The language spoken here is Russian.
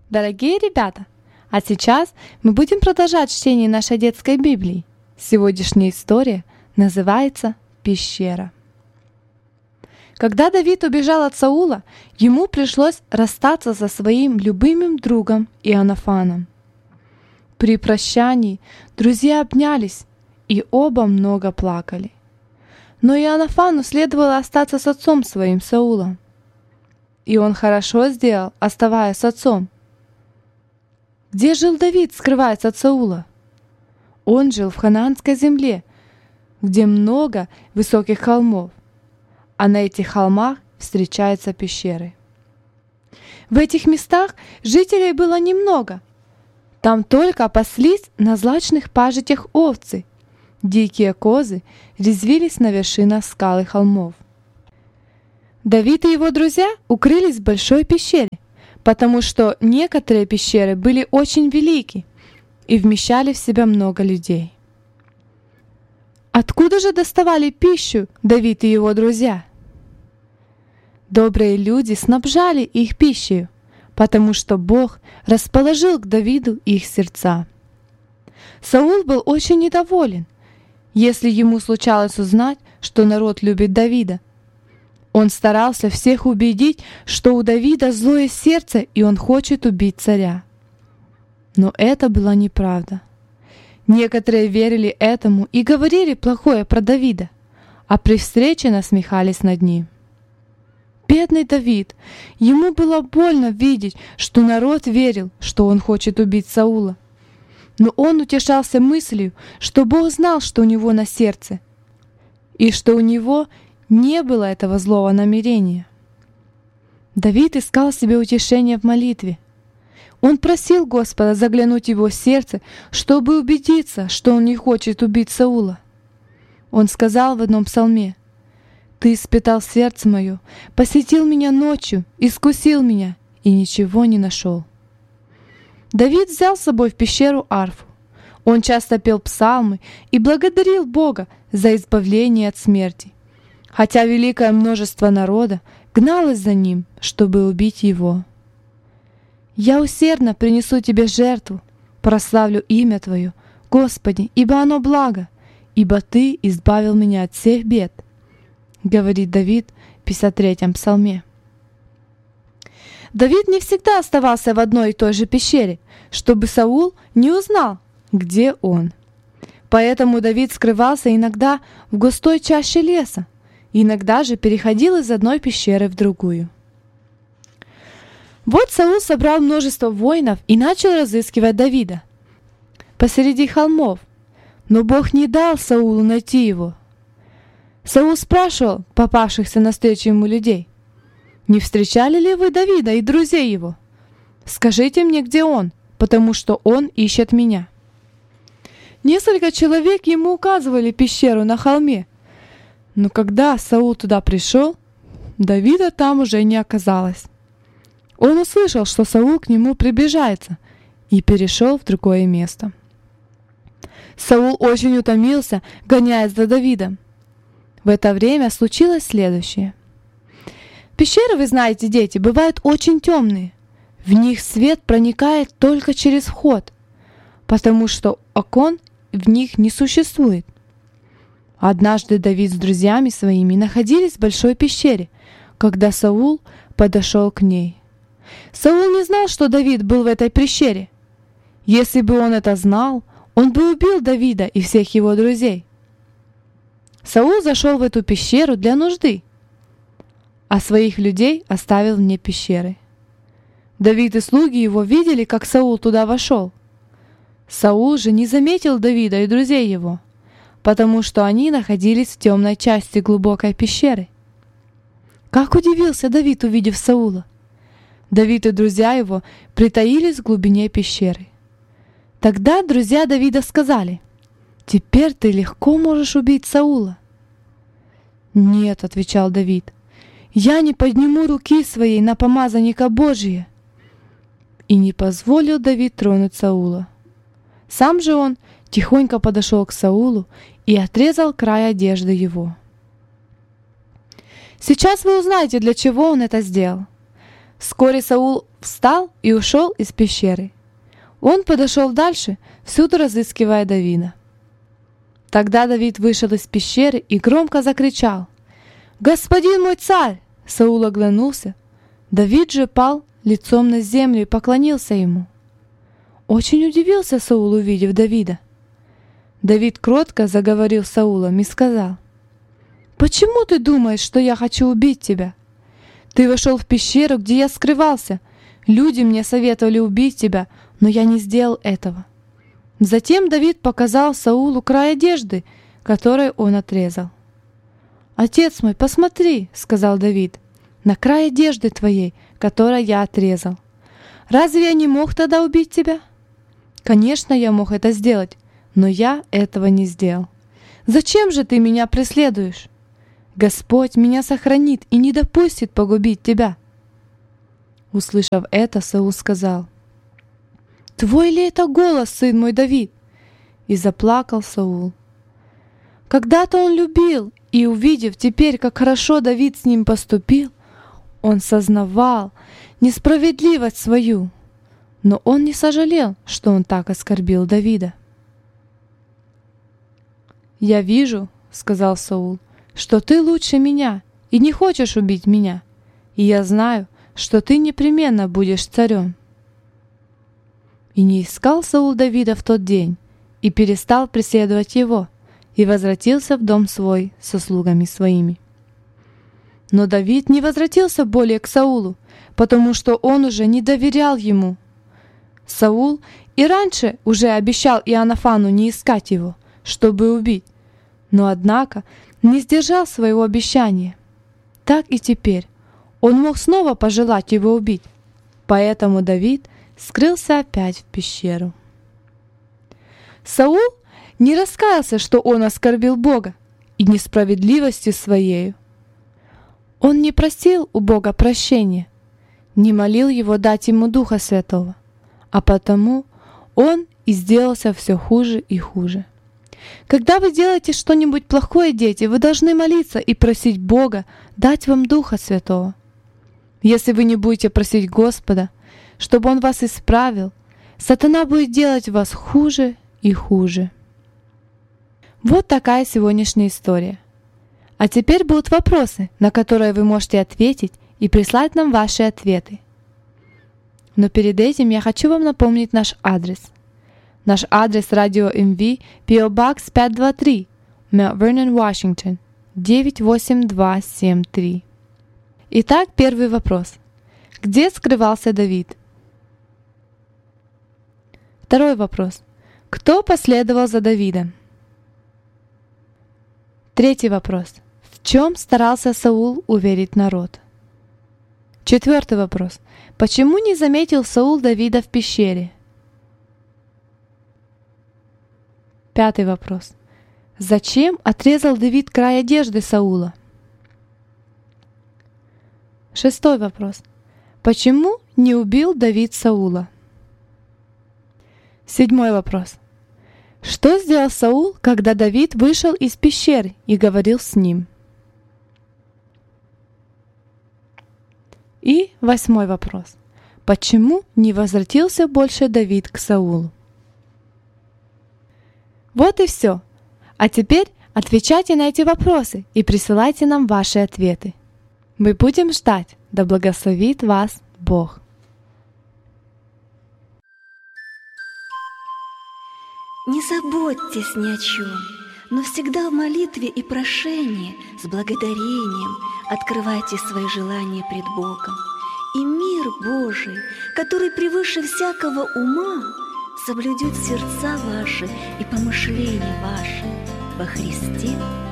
Дорогие ребята, а сейчас мы будем продолжать чтение нашей детской Библии. Сегодняшняя история называется «Пещера». Когда Давид убежал от Саула, ему пришлось расстаться со своим любимым другом Иоаннафаном. При прощании друзья обнялись, и оба много плакали. Но Иоаннафану следовало остаться с отцом своим Саулом. И он хорошо сделал, оставаясь с отцом. Где жил Давид, скрываясь от Саула? Он жил в ханаанской земле, где много высоких холмов, а на этих холмах встречаются пещеры. В этих местах жителей было немного. Там только паслись на злачных пажитях овцы. Дикие козы резвились на вершинах скал и холмов. Давид и его друзья укрылись в большой пещере, потому что некоторые пещеры были очень велики и вмещали в себя много людей. Откуда же доставали пищу Давид и его друзья? Добрые люди снабжали их пищей, потому что Бог расположил к Давиду их сердца. Саул был очень недоволен, если ему случалось узнать, что народ любит Давида. Он старался всех убедить, что у Давида злое сердце, и он хочет убить царя. Но это была неправда. Некоторые верили этому и говорили плохое про Давида, а при встрече насмехались над ним. Бедный Давид, ему было больно видеть, что народ верил, что он хочет убить Саула. Но он утешался мыслью, что Бог знал, что у него на сердце, и что у него не было этого злого намерения. Давид искал себе утешения в молитве. Он просил Господа заглянуть в его сердце, чтобы убедиться, что он не хочет убить Саула. Он сказал в одном псалме: «Ты испытал сердце мое, посетил меня ночью, искусил меня, и ничего не нашел». Давид взял с собой в пещеру арфу. Он часто пел псалмы и благодарил Бога за избавление от смерти, хотя великое множество народа гналось за ним, чтобы убить его. «Я усердно принесу тебе жертву, прославлю имя Твое, Господи, ибо оно благо, ибо Ты избавил меня от всех бед», говорит Давид в 53-м псалме. Давид не всегда оставался в одной и той же пещере, чтобы Саул не узнал, где он. Поэтому Давид скрывался иногда в густой чаще леса, иногда же переходил из одной пещеры в другую. Вот Саул собрал множество воинов и начал разыскивать Давида посреди холмов, но Бог не дал Саулу найти его. Саул спрашивал попавшихся навстречу ему людей: «Не встречали ли вы Давида и друзей его? Скажите мне, где он, потому что он ищет меня». Несколько человек ему указывали пещеру на холме, но когда Саул туда пришел, Давида там уже не оказалось. Он услышал, что Саул к нему приближается, и перешел в другое место. Саул очень утомился, гоняясь за Давидом. В это время случилось следующее. Пещеры, вы знаете, дети, бывают очень темные. В них свет проникает только через вход, потому что окон в них не существует. Однажды Давид с друзьями своими находились в большой пещере, когда Саул подошел к ней. Саул не знал, что Давид был в этой пещере. Если бы он это знал, он бы убил Давида и всех его друзей. Саул зашел в эту пещеру для нужды, а своих людей оставил вне пещеры. Давид и слуги его видели, как Саул туда вошел. Саул же не заметил Давида и друзей его, потому что они находились в темной части глубокой пещеры. Как удивился Давид, увидев Саула! Давид и друзья его притаились в глубине пещеры. Тогда друзья Давида сказали: «Теперь ты легко можешь убить Саула». «Нет», — отвечал Давид, — «я не подниму руки своей на помазанника Божия». И не позволил Давид тронуть Саула. Сам же он тихонько подошел к Саулу и отрезал край одежды его. Сейчас вы узнаете, для чего он это сделал. Вскоре Саул встал и ушел из пещеры. Он подошел дальше, всюду разыскивая Давида. Тогда Давид вышел из пещеры и громко закричал: «Господин мой царь!» Саул оглянулся. Давид же пал лицом на землю и поклонился ему. Очень удивился Саул, увидев Давида. Давид кротко заговорил с Саулом и сказал: «Почему ты думаешь, что я хочу убить тебя? Ты вошел в пещеру, где я скрывался. Люди мне советовали убить тебя, но я не сделал этого». Затем Давид показал Саулу край одежды, который он отрезал. «Отец мой, посмотри, — сказал Давид, — на край одежды твоей, которую я отрезал. Разве я не мог тогда убить тебя? Конечно, я мог это сделать, но я этого не сделал. Зачем же ты меня преследуешь? Господь меня сохранит и не допустит погубить тебя». Услышав это, Саул сказал: «Твой ли это голос, сын мой Давид?» И заплакал Саул. Когда-то он любил, и, увидев теперь, как хорошо Давид с ним поступил, он сознавал несправедливость свою, но он не сожалел, что он так оскорбил Давида. «Я вижу, — сказал Саул, — что ты лучше меня и не хочешь убить меня, и я знаю, что ты непременно будешь царем». И не искал Саул Давида в тот день, и перестал преследовать его, и возвратился в дом свой со слугами своими. Но Давид не возвратился более к Саулу, потому что он уже не доверял ему. Саул и раньше уже обещал Иоаннафану не искать его, чтобы убить, но однако не сдержал своего обещания. Так и теперь он мог снова пожелать его убить, поэтому Давид скрылся опять в пещеру. Саул не раскаялся, что он оскорбил Бога, и несправедливостью своею. Он не просил у Бога прощения, не молил Его дать ему Духа Святого, а потому он и сделался все хуже и хуже. Когда вы делаете что-нибудь плохое, дети, вы должны молиться и просить Бога дать вам Духа Святого. Если вы не будете просить Господа, чтобы Он вас исправил, сатана будет делать вас хуже и хуже. Вот такая сегодняшняя история. А теперь будут вопросы, на которые вы можете ответить и прислать нам ваши ответы. Но перед этим я хочу вам напомнить наш адрес. Наш адрес радио МВ, P.O. Box 523, Mount Vernon, Washington, 98273. Итак, первый вопрос. Где скрывался Давид? Второй вопрос. Кто последовал за Давидом? Третий вопрос. В чем старался Саул уверить народ? Четвертый вопрос. Почему не заметил Саул Давида в пещере? Пятый вопрос. Зачем отрезал Давид край одежды Саула? Шестой вопрос. Почему не убил Давид Саула? Седьмой вопрос. Что сделал Саул, когда Давид вышел из пещеры и говорил с ним? И восьмой вопрос. Почему не возвратился больше Давид к Саулу? Вот и все. А теперь отвечайте на эти вопросы и присылайте нам ваши ответы. Мы будем ждать. Да благословит вас Бог. Не заботьтесь ни о чем, но всегда в молитве и прошении с благодарением открывайте свои желания пред Богом. И мир Божий, который превыше всякого ума, соблюдет сердца ваши и помышления ваши во Христе